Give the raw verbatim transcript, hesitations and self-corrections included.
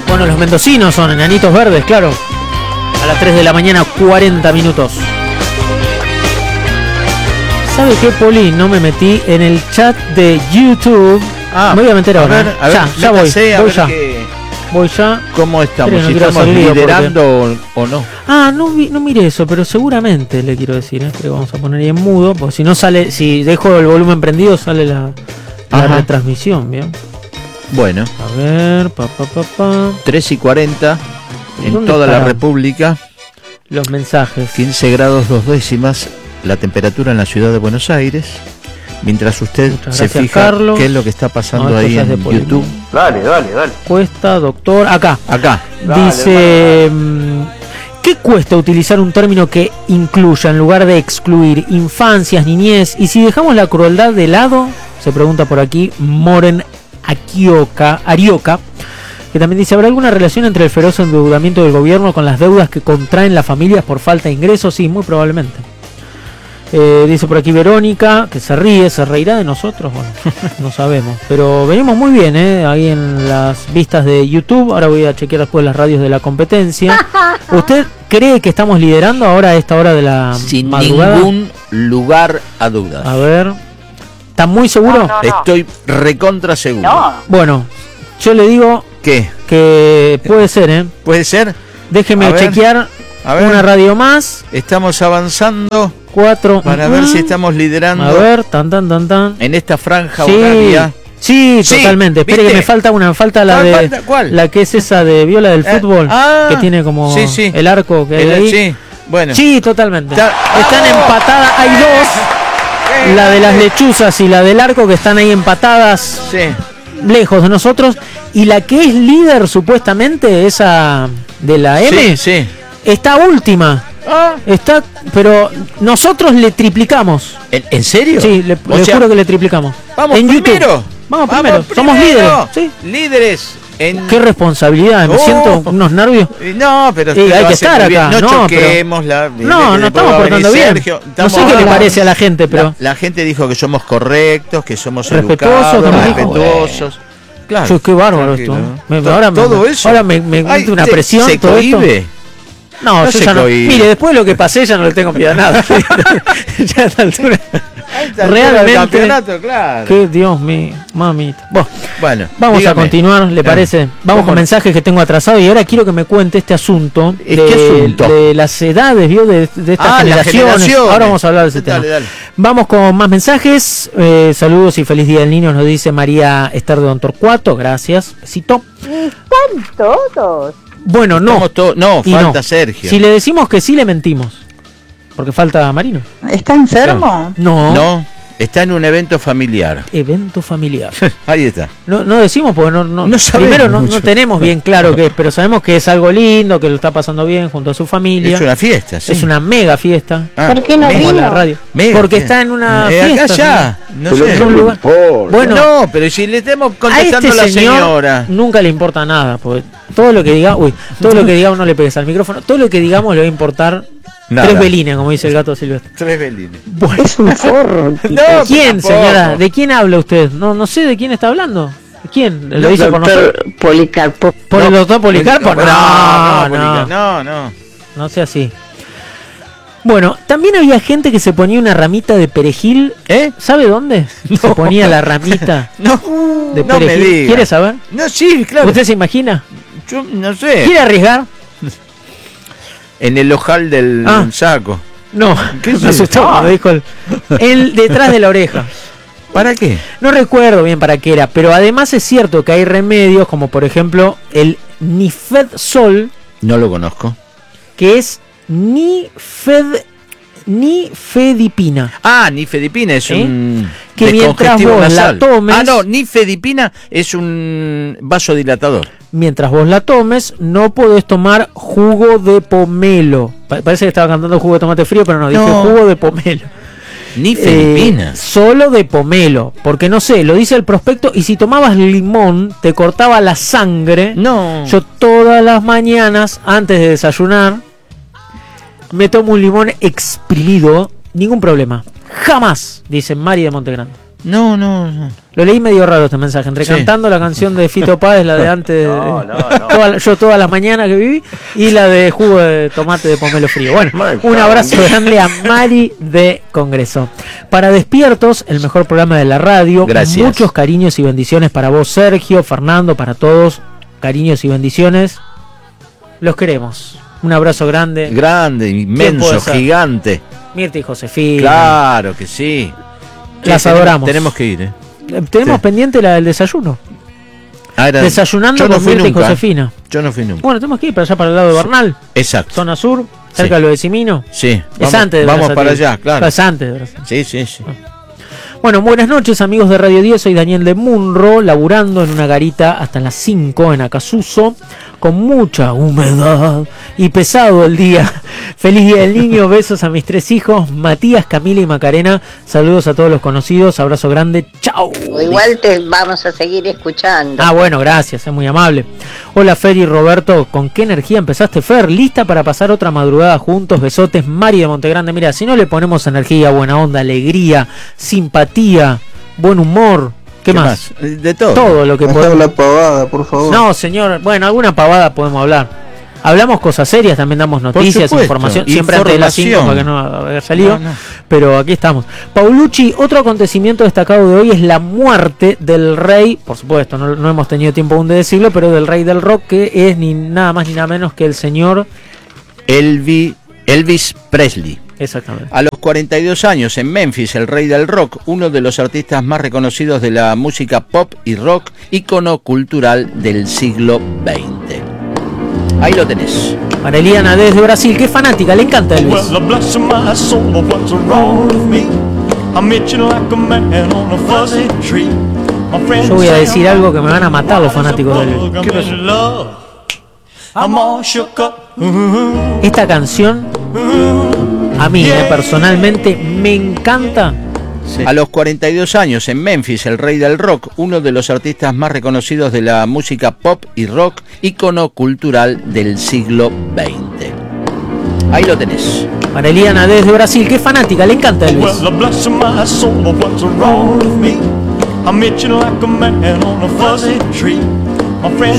Bueno, los mendocinos son enanitos verdes, claro. A las tres de la mañana, cuarenta minutos. ¿Sabe qué, Poli? No me metí en el chat de YouTube. Ah, me voy a meter a ahora. ver, a ver, ya, ya voy. métase, a Voy ver ya. qué- Voy ya. ¿Cómo estamos? Pero no Si quiero estamos hacer lío liderando o, o no. Ah, no, vi- no mire eso, pero seguramente le quiero decir, ¿eh? Que vamos a poner ahí en mudo, porque si no sale, si dejo el volumen prendido, sale la, la Ajá. retransmisión, ¿bien? Bueno, A ver, pa, pa, pa, pa. tres y cuarenta en ¿Dónde toda la estará? República, Los mensajes. quince grados dos décimas la temperatura en la ciudad de Buenos Aires. Mientras usted Muchas se gracias, fija Carlos. qué es lo que está pasando No, esto ahí ya es de en Poli. YouTube. Dale, dale, dale. Cuesta, doctor. Acá. Acá. Dale, Dice, mm, ¿qué cuesta utilizar un término que incluya en lugar de excluir infancias, niñez? Y si dejamos la crueldad de lado, se pregunta por aquí Moren Akioka, Arioka, que también dice, ¿habrá alguna relación entre el feroz endeudamiento del gobierno con las deudas que contraen las familias por falta de ingresos? Sí, muy probablemente. Eh, dice por aquí Verónica, que se ríe, se reirá de nosotros, bueno, no sabemos, pero venimos muy bien, ¿eh? Ahí en las vistas de YouTube. Ahora voy a chequear después las radios de la competencia. ¿Usted cree que estamos liderando ahora a esta hora de la Sin madrugada? ningún lugar a dudas. A ver, ¿está muy seguro? No, no. Estoy recontra seguro. No, Bueno, yo le digo ¿Qué? que puede ser, ¿eh? ¿Puede ser? Déjeme A ver, chequear A ver, una radio más, estamos avanzando cuatro. para ver si estamos liderando A ver, tan tan tan tan. en esta franja Sí, horaria. sí, Sí, totalmente. Espere ¿viste? que me falta una, me falta la ¿Cuál de falta? ¿Cuál? la que es esa de viola del Eh, fútbol, ah, que tiene como sí, sí. el arco que hay El- ahí. sí, bueno. Sí, totalmente. Está- Están ¡Vamos! empatadas, hay dos, la de las lechuzas y la del arco que están ahí empatadas Sí. lejos de nosotros, y la que es líder supuestamente, esa de la Sí, M, sí. está última. Ah, Está, pero nosotros le triplicamos. ¿En, en serio? Sí, le, O le sea, juro que le triplicamos. Vamos en primero. YouTube. Vamos primero. Somos primero. líderes. Sí. Líderes. En... Qué responsabilidad, me Oh. siento unos nervios. Eh, No, pero Sí, usted hay lo que hace estar muy bien. acá. No, No, choquemos la. No, que no después estamos va a venir portando bien. Sergio. No Estamos- sé qué le Ah, parece a la gente, pero La, la gente dijo que somos correctos, que somos Respetuosos, educados, que nos dijo. respetuosos. Claro. yo, qué bárbaro Tranquilo. esto. Me- To- ahora me- todo eso. Ahora me, me Ay, mete una se- presión se todo esto. cohíbe. No, No yo se ya no. cohíbe. Mire, después de lo que pasé ya no le tengo miedo a nada. Ya a esta altura. A esta altura del Realmente. campeonato, claro. Que Dios mío, mamita. Bueno, Bueno, vamos dígame. a continuar, ¿le Eh, parece? Vamos ¿cómo con no? mensajes que tengo atrasados y ahora quiero que me cuente este asunto ¿Eh, de, qué asunto? de las edades, ¿vio? De, de estas Ah, las generaciones. generaciones. Ahora vamos a hablar de ese Dale, tema. dale. Vamos con más mensajes. Eh, saludos y feliz día del niño, nos dice María Esther de Don Torcuato. Gracias. Besito. están todos. Bueno, no. Estamos to- no, Y falta no. Sergio. Si le decimos que sí, le mentimos. Porque falta Marino. ¿Está enfermo? No. No, está en un evento familiar. Evento familiar. Ahí está. No, no decimos porque no, no, No sabemos primero no, no mucho. tenemos bien claro qué es, pero sabemos que es algo lindo, que lo está pasando bien junto a su familia. Es una fiesta, sí. Es una mega fiesta. Ah, ¿Por qué no mega. Como vino? la radio. Mega Porque fiesta. está en una Eh, fiesta. acá ya. No Pero sé. es un lugar- Bueno, no, pero si le estamos a contestando este a la señor señora. nunca le importa nada, porque todo lo que diga, uy, todo lo que digamos no le pegues al micrófono, todo lo que digamos le va a importar Nada. tres belines, como dice el gato silvestre. Tres belines. Bueno, Es un forro. No, ¿quién, tampoco. señora? ¿De quién habla usted? No, no sé de quién está hablando. ¿Quién? ¿Lo El dice por nosotros? doctor Policarpo. ¿Por el No, doctor Policarpo? No, No, no, no, Policar- no, no. no sea así. Bueno, también había gente que se ponía una ramita de perejil. ¿Eh? ¿Sabe dónde? Se ponía la ramita No, de no me perejil. diga. ¿Quiere saber? No, sí, claro. ¿Usted se imagina? Yo no sé. ¿Quiere arriesgar? En el ojal del Ah. saco. No, ¿Qué me es asustó eso? cuando dijo el, el detrás de la oreja. ¿Para qué? No recuerdo bien para qué era, pero además es cierto que hay remedios como por ejemplo el Nifedsol, No lo conozco. que es Nifed, nifedipina. Ah, nifedipina es ¿Eh? un Que mientras descongestivo vos la nasal. tomes- Ah, no, nifedipina es un vasodilatador. Mientras vos la tomes, no podés tomar jugo de pomelo. Pa- parece que estaba cantando jugo de tomate frío, pero no, dije No. jugo de pomelo. Nifedipina. Eh, solo de pomelo, porque no sé, lo dice el prospecto, y si tomabas limón, te cortaba la sangre. No. Yo todas las mañanas, antes de desayunar, me tomo un limón exprimido, ningún problema. Jamás, dice Mari de Montegrande. No, no, no. Lo leí medio raro este mensaje, entre Sí. cantando la canción de Fito Páez, la de antes, No, no, no. toda- yo todas las mañanas que viví, y la de jugo de tomate de pomelo frío. Bueno, My un God. abrazo grande a Mari de Congreso. Para Despiertos, el mejor programa de la radio. Gracias. Muchos cariños y bendiciones para vos, Sergio, Fernando, para todos. Cariños y bendiciones. Los queremos. Un abrazo grande. Grande, puede inmenso, ser? gigante. Mirta y Josefina. Claro que sí. Las Sí, adoramos. Tenemos que ir, ¿eh? Eh, Tenemos Sí. pendiente la del desayuno. Ah, era- Desayunando yo no con fui Mirta y nunca. Josefina. Yo no fui nunca. Bueno, tenemos que ir para allá, para el lado de Bernal, Exacto. zona sur, cerca Sí. de lo de Simino. Sí. Es Vamos, antes de vamos Brazatil. para allá, claro. Es antes de Brazatil. Sí, sí, sí. Bueno, buenas noches amigos de Radio diez, soy Daniel de Munro, laburando en una garita hasta las cinco en Acasuso, con mucha humedad y pesado el día. Feliz Día del Niño, besos a mis tres hijos, Matías, Camila y Macarena, saludos a todos los conocidos, abrazo grande, chao. O igual te vamos a seguir escuchando. Ah, bueno, gracias, es muy amable. Hola Fer y Roberto, ¿con qué energía empezaste, Fer? ¿Lista para pasar otra madrugada juntos? Besotes, Mari de Montegrande. Mira, si no le ponemos energía, buena onda, alegría, simpatía, buen humor, ¿qué, más? De todo. Todo lo que Deja podemos. la pavada, por favor. No, señor, bueno, alguna pavada podemos hablar. Hablamos cosas serias, también damos noticias, supuesto, información, siempre antes de las cinco para que no haya salido, No, no. pero aquí estamos. Paulucci, otro acontecimiento destacado de hoy es la muerte del rey, por supuesto, no, no hemos tenido tiempo aún de decirlo, pero del rey del rock, que es ni nada más ni nada menos que el señor... Elvi- Elvis Presley. Exactamente. A los cuarenta y dos años, en Memphis, el rey del rock, uno de los artistas más reconocidos de la música pop y rock, ícono cultural del siglo veinte. Ahí lo tenés. Para Eliana desde Brasil, que es fanática, le encanta Elvis. Well, bless my soul, what's wrong with me? I'm itching like a man on a fuzzy tree. My friends Yo voy a say decir I'm algo que me van a matar los fanáticos de Elvis. bubblegum in love. I'm all shook up. Ooh, Esta canción, a mí eh, personalmente, me encanta. A los cuarenta y dos años, en Memphis, el rey del rock, uno de los artistas más reconocidos de la música pop y rock, ícono cultural del siglo veinte. Ahí lo tenés. Para Eliana desde Brasil, que es fanática, le encanta Elvis. well, bless my soul, what's wrong with me? I'm itching like a man on a fuzzy tree. My friends